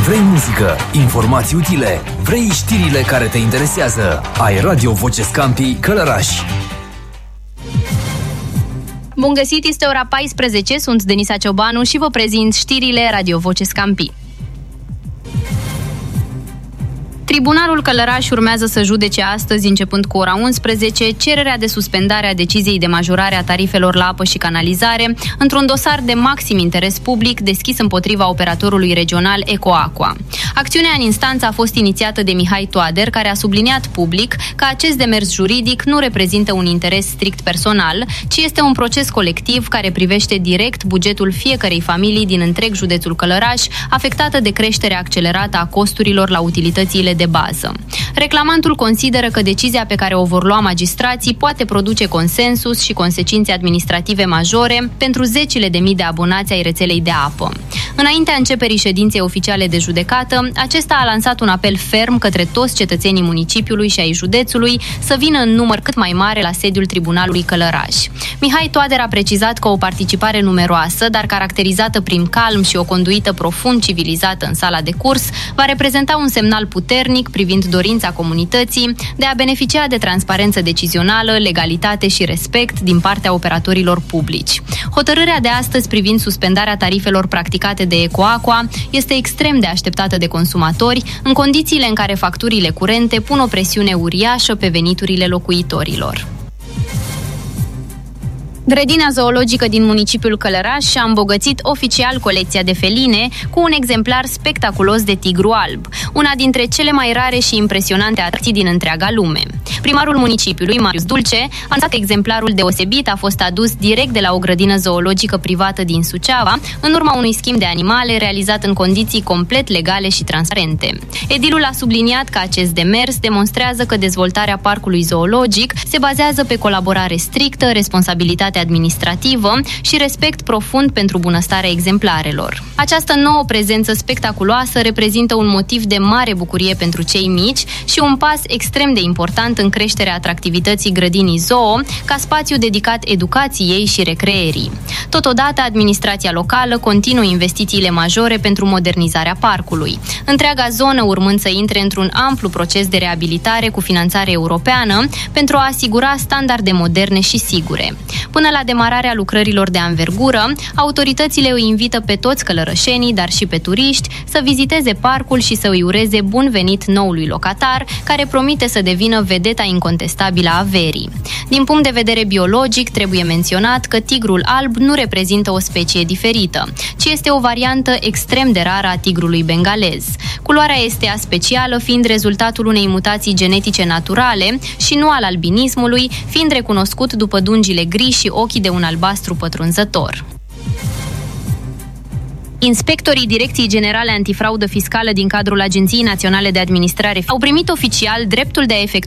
Vrei muzică, informații utile, vrei știrile care te interesează. Ai Radio Voce Scampi Călăraș. Bun găsit, este ora 14, sunt Denisa Ciobanu și vă prezint știrile Radio Voce Scampi. Tribunalul Călăraș urmează să judece astăzi, începând cu ora 11, cererea de suspendare a deciziei de majorare a tarifelor la apă și canalizare într-un dosar de maxim interes public deschis împotriva operatorului regional Ecoaqua. Acțiunea în instanță a fost inițiată de Mihai Toader, care a subliniat public că acest demers juridic nu reprezintă un interes strict personal, ci este un proces colectiv care privește direct bugetul fiecărei familii din întreg județul Călăraș, afectată de creșterea accelerată a costurilor la utilitățile de bază. Reclamantul consideră că decizia pe care o vor lua magistrații poate produce consensus și consecințe administrative majore pentru zecile de mii de abonați ai rețelei de apă. Înaintea începerii ședinței oficiale de judecată, acesta a lansat un apel ferm către toți cetățenii municipiului și ai județului să vină în număr cât mai mare la sediul Tribunalului Călăraș. Mihai Toader a precizat că o participare numeroasă, dar caracterizată prin calm și o conduită profund civilizată în sala de curs, va reprezenta un semnal puternic privind dorința comunității de a beneficia de transparență decizională, legalitate și respect din partea operatorilor publici. Hotărârea de astăzi privind suspendarea tarifelor practicate de Ecoaqua este extrem de așteptată de consumatori, în condițiile în care facturile curente pun o presiune uriașă pe veniturile locuitorilor. Grădina zoologică din municipiul Călăraș a îmbogățit oficial colecția de feline cu un exemplar spectaculos de tigru alb, una dintre cele mai rare și impresionante atracții din întreaga lume. Primarul municipiului, Marius Dulce, a anunțat că exemplarul deosebit a fost adus direct de la o grădină zoologică privată din Suceava, în urma unui schimb de animale realizat în condiții complet legale și transparente. Edilul a subliniat că acest demers demonstrează că dezvoltarea parcului zoologic se bazează pe colaborare strictă, responsabilitate administrativă și respect profund pentru bunăstarea exemplarelor. Această nouă prezență spectaculoasă reprezintă un motiv de mare bucurie pentru cei mici și un pas extrem de important în creșterea atractivității grădinii zoo ca spațiu dedicat educației și recreerii. Totodată, administrația locală continuă investițiile majore pentru modernizarea parcului, întreaga zonă urmând să intre într-un amplu proces de reabilitare cu finanțare europeană pentru a asigura standarde moderne și sigure. Până la demararea lucrărilor de anvergură, autoritățile îi invită pe toți călărășenii, dar și pe turiști, să viziteze parcul și să îi ureze bun venit noului locatar, care promite să devină vedeta incontestabilă a verii. Din punct de vedere biologic, trebuie menționat că tigrul alb nu reprezintă o specie diferită, ci este o variantă extrem de rară a tigrului bengalez. Culoarea este aspecială, fiind rezultatul unei mutații genetice naturale și nu al albinismului, fiind recunoscut după dungile gri și ochii de un albastru pătrunzător. Inspectorii Direcției Generale Antifraudă Fiscală din cadrul Agenției Naționale de Administrare au primit oficial dreptul de a efectua